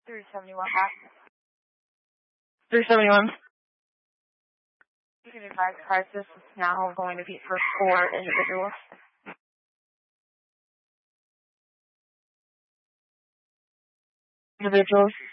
371. 371. You can advise crisis is now going to be for 4 individuals. Individuals.